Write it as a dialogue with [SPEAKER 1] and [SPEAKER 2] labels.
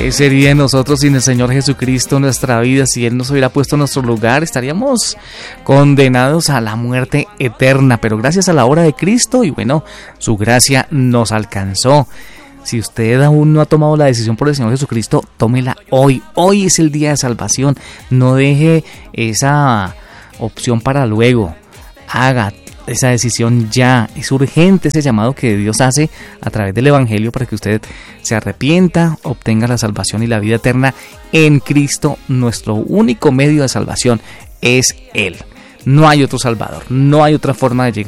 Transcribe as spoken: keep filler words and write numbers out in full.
[SPEAKER 1] ¿Qué sería de nosotros sin el Señor Jesucristo en nuestra vida? Si Él nos hubiera puesto en nuestro lugar, estaríamos condenados a la muerte eterna. Pero gracias a la obra de Cristo, y bueno, su gracia nos alcanzó. Si usted aún no ha tomado la decisión por el Señor Jesucristo, tómela hoy. Hoy es el día de salvación. No deje esa opción para luego. Haga esa decisión ya. Es urgente ese llamado que Dios hace a través del Evangelio para que usted se arrepienta, obtenga la salvación y la vida eterna en Cristo. Nuestro único medio de salvación es Él. No hay otro Salvador, no hay otra forma de llegar